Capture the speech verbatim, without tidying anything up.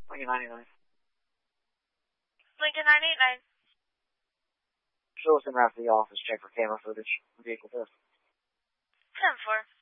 Lincoln ninety-nine. Lincoln nine eight nine. Show us in route to the office. Check for camera footage. Vehicle test. ten four.